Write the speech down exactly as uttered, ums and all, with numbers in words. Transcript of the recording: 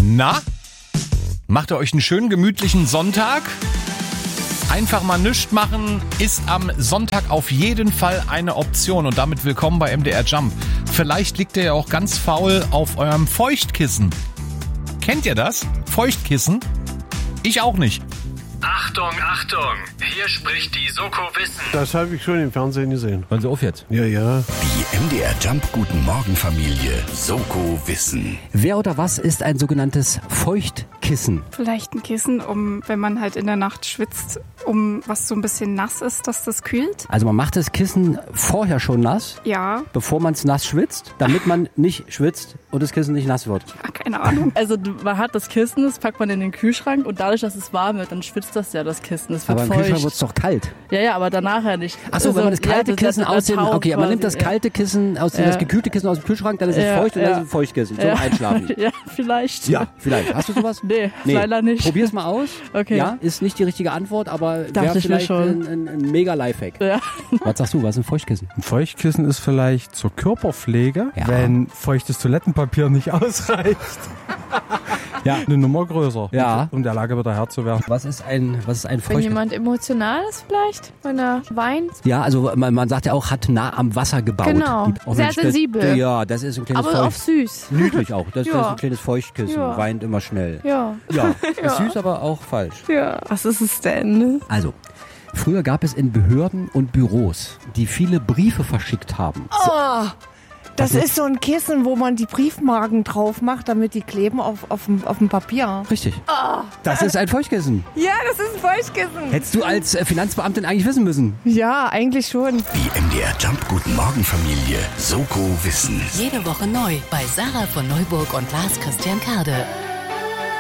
Na? Macht ihr euch einen schönen, gemütlichen Sonntag? Einfach mal nichts machen ist am Sonntag auf jeden Fall eine Option. Und damit willkommen bei M D R Jump. Vielleicht liegt ihr ja auch ganz faul auf eurem Feuchtkissen. Kennt ihr das? Feuchtkissen? Ich auch nicht. Achtung, Achtung! Hier spricht die Soko Wissen. Das habe ich schon im Fernsehen gesehen. Hören Sie auf jetzt. Ja, ja. Die M D R Jump Guten Morgen Familie Soko Wissen. Wer oder was ist ein sogenanntes Feuchtkissen? Vielleicht ein Kissen, um, wenn man halt in der Nacht schwitzt, um was so ein bisschen nass ist, dass das kühlt. Also man macht das Kissen vorher schon nass, Ja, bevor man es nass schwitzt, damit man nicht schwitzt und das Kissen nicht nass wird. ja, keine Ahnung. Also man hat das Kissen, das packt man in den Kühlschrank und dadurch, dass es warm wird, dann schwitzt das ja, das Kissen. Das wird Aber im feucht. Kühlschrank wird es doch kalt. Ja, ja, aber danach ja nicht. Achso, Also, wenn man das kalte ja, Kissen aus dem, taut okay, man nimmt das quasi, kalte Kissen, aus dem, Ja. das gekühlte Kissen aus dem Kühlschrank, dann ist es Ja, feucht und ja. dann ist es ein Feuchtkissen zum Ja. Einschlafen. Ja, vielleicht. Ja, vielleicht. Hast du sowas? Nee, leider nicht. Probier's mal aus. Okay. Ja, ist nicht die richtige Antwort, aber Dachte wäre ich mir vielleicht schon. ein, ein, ein mega Lifehack. Ja. Was sagst du, was ist ein Feuchtkissen? Ein Feuchtkissen ist vielleicht zur Körperpflege, Ja. wenn feuchtes Toilettenpapier nicht ausreicht. Ja. Eine Nummer größer, Ja. um der Lage wieder Herr zu werden. Was ist ein, was ist ein Wenn Feuchtkissen? jemand emotional ist vielleicht, wenn er weint. Ja, also man, man sagt ja auch, hat nah am Wasser gebaut. Genau. Gibt auch Sehr eine Spe- sensibel. Ja, das ist ein kleines Aber auch Feucht. süß. Niedlich auch. Das, das Ja. ist ein kleines Feuchtkissen. Ja. Weint immer schnell. Ja. Ja, ist süß, aber auch falsch. Ja. Was ist es denn? Also, früher gab es in Behörden und Büros, die viele Briefe verschickt haben. Oh, das Was ist so ein Kissen, wo man die Briefmarken drauf macht, damit die kleben auf, auf, dem, auf dem Papier. Richtig. Das ist ein Feuchtkissen. Ja, das ist ein Feuchtkissen. Hättest du als äh, Finanzbeamtin eigentlich wissen müssen. Ja, eigentlich schon. Die M D R Jump Guten Morgen Familie Soko Wissen. Jede Woche neu bei Sarah von Neuburg und Lars Christian Kade.